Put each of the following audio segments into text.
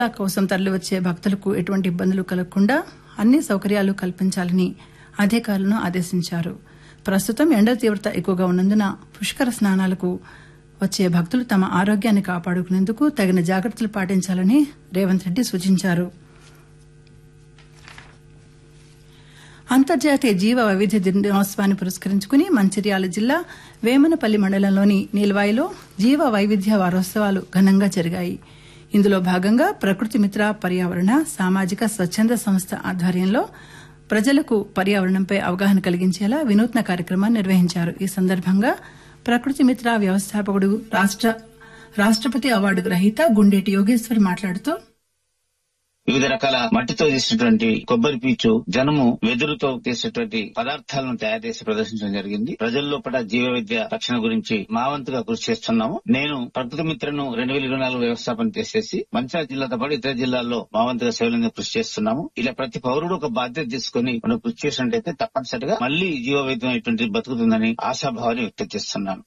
కోసం తరలివచ్చే భక్తులకు ఎటువంటి ఇబ్బందులు కలగకుండా అన్ని సౌకర్యాలు కల్పించాలని అధికారులను ఆదేశించారు. ప్రస్తుతం ఎండ తీవ్రత ఎక్కువగా ఉన్నందున పుష్కర స్నానాలకు వచ్చే భక్తులు తమ ఆరోగ్యాన్ని కాపాడుకునేందుకు తగిన జాగ్రత్తలు పాటించాలని రేవంత్ రెడ్డి సూచించారు. అంతర్జాతీయ జీవ వైవిధ్య దినోత్సవాన్ని పురస్కరించుకుని మంచిర్యాల జిల్లా వేమనపల్లి మండలంలోని నీల్వాయిలో జీవ వైవిధ్య వారోత్సవాలు ఘనంగా జరిగాయి. ఇందులో భాగంగా ప్రకృతి మిత్ర పర్యావరణ సామాజిక స్వచ్ఛంద సంస్థ ఆధ్వర్యంలో ప్రజలకు పర్యావరణంపై అవగాహన కలిగించేలా వినూత్న కార్యక్రమాన్ని నిర్వహించారు. ఈ సందర్భంగా ప్రకృతి మిత్ర వ్యవస్థాపకుడు రాష్ట్రపతి అవార్డు గ్రహీత గుండేటి యోగేశ్వర్ మాట్లాడుతూ వివిధ రకాల మట్టితో చేసినటువంటి కొబ్బరి పీచు, జనము, వెదురుతో చేసేటువంటి పదార్థాలను తయారు చేసి ప్రదర్శించడం జరిగింది. ప్రజల్లో పట జీవ విద్య రక్షణ గురించి మా వంతుగా కృషి చేస్తున్నాము. నేను ప్రకృతి మిత్రను 2024 వ్యవస్థాపన చేసేసి మంచిర్యాల జిల్లాతో పాటు ఇతర జిల్లాల్లో మా వంతుగా సేవలను కృషి చేస్తున్నాము. ఇలా ప్రతి పౌరుడు ఒక బాధ్యత తీసుకుని మనం కృషి చేసినట్టయితే తప్పనిసరిగా మళ్లీ జీవ వైద్యం ఇటువంటి బతుకుతుందని ఆశాభావాన్ని వ్యక్తం చేస్తున్నాను.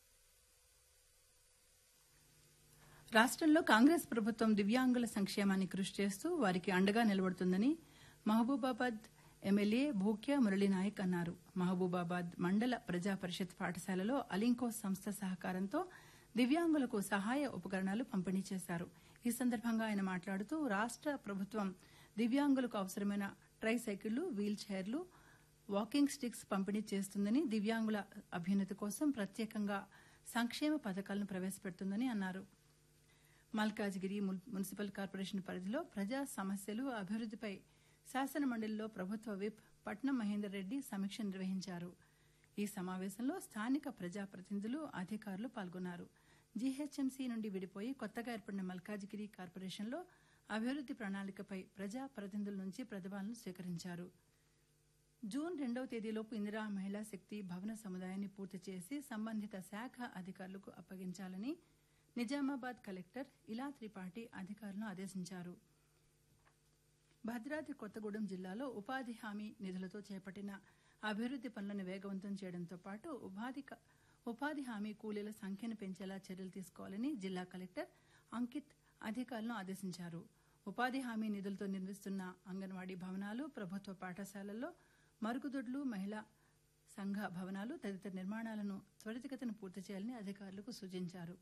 రాష్టంలో కాంగ్రెస్ ప్రభుత్వం దివ్యాంగుల సంక్షేమాన్ని కృషి చేస్తూ వారికి అండగా నిలబడుతుందని మహబూబాబాద్ ఎమ్మెల్యే భూక్యా మురళీనాయక్ అన్నారు. మహబూబాబాద్ మండల ప్రజా పరిషత్ పాఠశాలలో అలింకో సంస్థ సహకారంతో దివ్యాంగులకు సహాయ ఉపకరణాలు పంపిణీ చేశారు. ఈ సందర్భంగా ఆయన మాట్లాడుతూ రాష్ట ప్రభుత్వం దివ్యాంగులకు అవసరమైన ట్రై సైకిళ్లు, వీల్ చైర్లు, వాకింగ్ స్టిక్స్ పంపిణీ చేస్తుందని, దివ్యాంగుల అభ్యున్నతి కోసం ప్రత్యేకంగా సంక్షేమ పథకాలను ప్రవేశపెడుతుందని అన్నారు. మల్కాజిగిరి మున్సిపల్ కార్పొరేషన్ పరిధిలో ప్రజా సమస్యలు, అభివృద్దిపై శాసనమండలిలో ప్రభుత్వ విప్ పట్నం మహేందర్ రెడ్డి సమీక్ష నిర్వహించారు. ఈ సమావేశంలో స్థానిక ప్రజాప్రతినిధులు, అధికారులు పాల్గొన్నారు. జీహెచ్ఎంసీ నుండి విడిపోయి కొత్తగా ఏర్పడిన మల్కాజిగిరి కార్పొరేషన్లో అభివృద్ది ప్రణాళికపై ప్రజాప్రతినిధుల నుంచి ప్రతిపాదనలు స్వీకరించారు. జూన్ 2వ తేదీలోపు ఇందిరా మహిళా శక్తి భవన సముదాయాన్ని పూర్తి చేసి సంబంధిత శాఖ అధికారులకు అప్పగించాలని నిజామాబాద్ కలెక్టర్ ఇలా త్రిపాఠి అధికారులను ఆదేశించారు. భద్రాద్రి కొత్తగూడెం జిల్లాలో ఉపాధి హామీ నిధులతో చేపట్టిన అభివృద్ది పనులను వేగవంతం చేయడంతో పాటు ఉపాధి హామీ కూలీల సంఖ్యను పెంచేలా చర్యలు తీసుకోవాలని జిల్లా కలెక్టర్ అంకిత్ అధికారులను ఆదేశించారు. ఉపాధి హామీ నిధులతో నిర్మిస్తున్న అంగన్వాడీ భవనాలు, ప్రభుత్వ పాఠశాలల్లో మరుగుదొడ్లు, మహిళా సంఘ భవనాలు తదితర నిర్మాణాలను త్వరితగతిన పూర్తి చేయాలని అధికారులకు సూచించారు.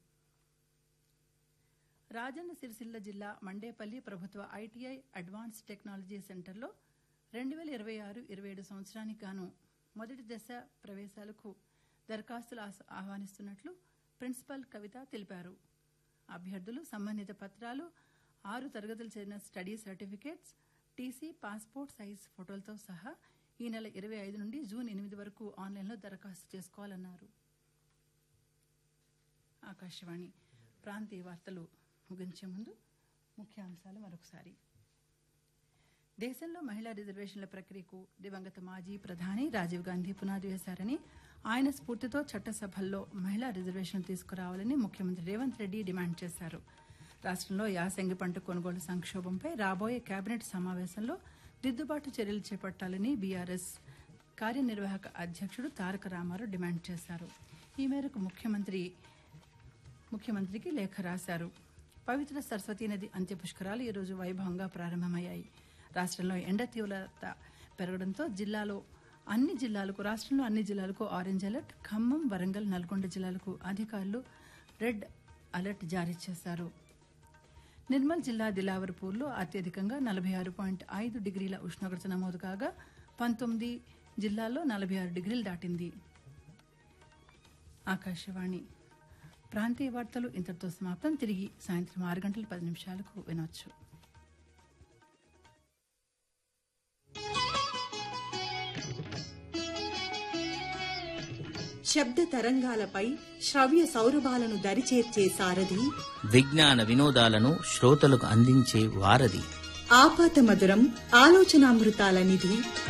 రాజన్న సిరిసిల్ల జిల్లా మండేపల్లి ప్రభుత్వ ఐటీఐ అడ్వాన్స్ టెక్నాలజీ సెంటర్లో 2026-27 సంవత్సరానికి గాను మొదటి దశ ప్రవేశాలకు దరఖాస్తులు ఆహ్వానిస్తున్నట్లు ప్రిన్సిపల్ కవిత తెలిపారు. అభ్యర్థులు సంబంధిత పత్రాలు, 6 తరగతులు చేరిన study certificates, TC, passport size ఫోటోలతో సహా ఈ నెల 25 నుండి జూన్ 8 వరకు ఆన్లైన్లో దరఖాస్తు చేసుకోవాలన్నారు. ఆకాశవాణి ప్రాంతీయ వార్తలు ముగించే ముందు ముఖ్యాంశాలు మరొకసారి. దేశంలో మహిళా రిజర్వేషన్ల ప్రక్రియకు దివంగత మాజీ ప్రధాని రాజీవ్ గాంధీ పునాది వేశారని, ఆయన స్ఫూర్తితో చట్టసభల్లో మహిళా రిజర్వేషన్లు తీసుకురావాలని ముఖ్యమంత్రి రేవంత్ రెడ్డి డిమాండ్ చేశారు. రాష్టంలో యాసంగి పంట కొనుగోలు సంక్షోభంపై రాబోయే కేబినెట్ సమావేశంలో దిద్దుబాటు చర్యలు చేపట్టాలని బీఆర్ఎస్ కార్యనిర్వాహక అధ్యక్షుడు తారక రామారావు డిమాండ్ చేశారు. ఈ మేరకు ముఖ్యమంత్రికి లేఖ రాశారు. పవిత్ర సరస్వతీ నది అంత్యపుష్కరాలు ఈరోజు వైభవంగా ప్రారంభమయ్యాయి. రాష్టంలో ఎండ తీవ్రత పెరగడంతో రాష్టంలో అన్ని జిల్లాలకు ఆరెంజ్ అలర్ట్, ఖమ్మం, వరంగల్, నల్గొండ జిల్లాలకు అధికారులు రెడ్ అలర్ట్ జారీ చేశారు. నిర్మల్ జిల్లా దిలావర్పూర్లో అత్యధికంగా 46.5 డిగ్రీల ఉష్ణోగ్రత నమోదు కాగా 19 జిల్లాల్లో 46 డిగ్రీలు దాటింది. ఆకాశవాణి ప్రాంతీయ వార్తలు ఇంతటితో సమాప్తం. తిరిగి సాయంత్రం 6:10 వినొచ్చు. శబ్ద తరంగాలపై శ్రవ్య సౌరభాలను దరిచేర్చే సారథి, విజ్ఞాన వినోదాలను శ్రోతలకు అందించే వారధి, ఆపాత మధురం ఆలోచనామృతాల నిధి,